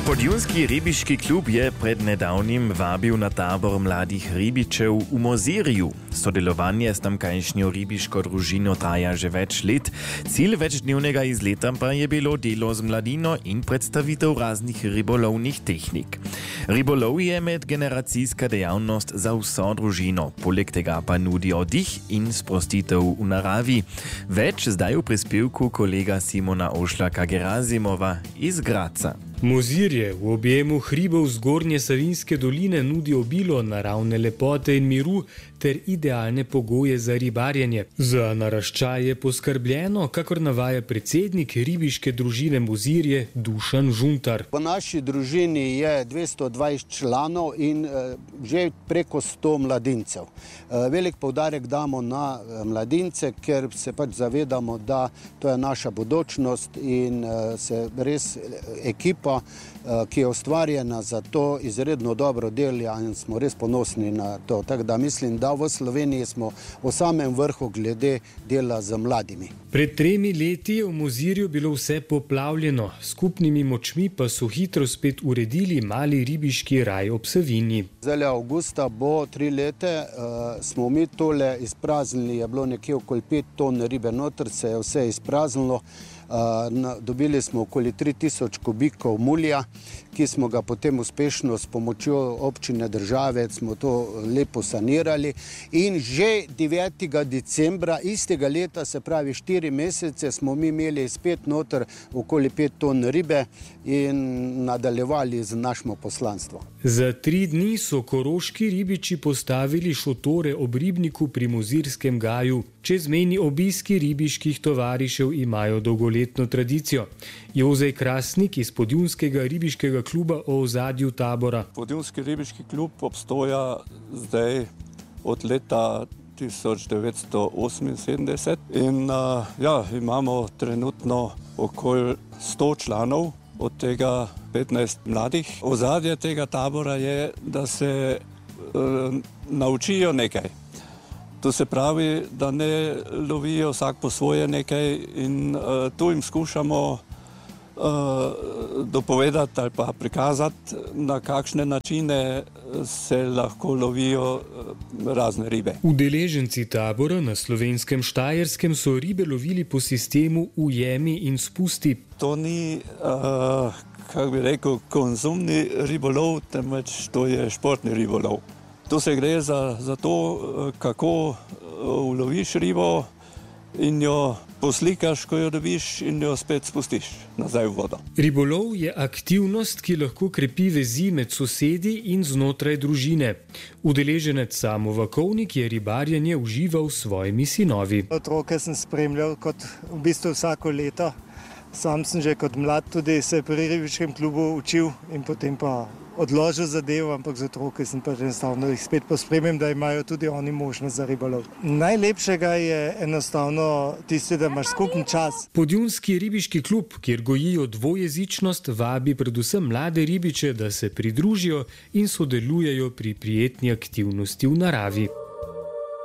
Podjunski ribiški klub je pred nedavnim vabil na tabor mladih ribičev v Mozirju. Sodelovanje s tamkajšnjo ribiško družino traja že več let. Cilj večdnevnega izleta pa je bilo delo z mladino in predstavitev raznih ribolovnih tehnik. Ribolov je medgeneracijska dejavnost za vso družino. Poleg tega pa nudi oddih in sprostitev v naravi. Več zdaj v prispevku kolega Simona Ošlaka-Gerazimova iz Graca. Mozirje v objemu hribov Zgornje Savinjske doline nudi obilo naravne lepote in miru ter idealne pogoje za ribarjenje. Za naraščaj je poskrbljeno, kakor navaja predsednik ribiške družine Mozirje Dušan Žuntar. Po naši družini je 220 članov in že preko 100 mladincev. Velik poudarek damo na mladince, ker se pač zavedamo, da to je naša bodočnost in se res ekipa, ki je ustvarjena za to, izredno dobro dela in smo res ponosni na to. Tako da mislim, da v Sloveniji smo v samem vrhu glede dela z mladimi. Pred 3 leti je v Mozirju bilo vse poplavljeno, skupnimi močmi pa so hitro spet uredili mali ribiški raj ob Savinji. Zdaj avgusta bo 3 leta, smo mi tole izpraznili, je bilo nekje okoli 5 ton ribe noter, se je vse izpraznilo. Dobili smo okoli 3000 kubikov mulja, ki smo ga potem uspešno s pomočjo občine države smo to lepo sanirali in že 9. decembra istega leta, se pravi 4 mesece, smo mi imeli spet noter okoli 5 ton ribe in nadaljevali z našim poslanstvom. Za 3 dni so koroški ribiči postavili šotore ob ribniku pri Mozirskem gaju. Čezmejni obiski ribiških tovarišev imajo dolgoletno tradicijo. Jozej Krasnik iz Podjunskega ribiškega kluba o ozadju tabora. Podjunski ribiški klub obstoja zdaj od leta 1978 in imamo trenutno okoli 100 članov, od tega 15 mladih. Ozadje tega tabora je, da se naučijo nekaj. To se pravi, da ne lovijo vsak po svoje nekaj in tu jim skušamo dopovedati ali pa prikazati, na kakšne načine se lahko lovijo razne ribe. Udeleženci tabora na slovenskem Štajerskem so ribe lovili po sistemu ujemi in spusti. To ni, kako bi rekel, konzumni ribolov, temveč to je športni ribolov. Tu se gre za to, kako uloviš ribo in jo poslikaš, ko jo dobiš in jo spet spustiš nazaj v vodo. Ribolov je aktivnost, ki lahko krepi vezi med sosedi in znotraj družine. Udeleženec Samo Vakovnik je ribarjenje užival s svojimi sinovi. Otroke sem spremljal kot v bistvu vsako leto. Sam sem že kot mlad tudi se pri ribiškem klubu učil in potem pa odložil zadevo, ampak z otroke sem pa enostavno jih spet pospremim, da imajo tudi oni možnost za ribolov. Najlepšega je enostavno tisto, da imaš skupen čas. Podjunski ribiški klub, kjer gojijo dvojezičnost, vabi predvsem mlade ribiče, da se pridružijo in sodelujejo pri prijetni aktivnosti v naravi.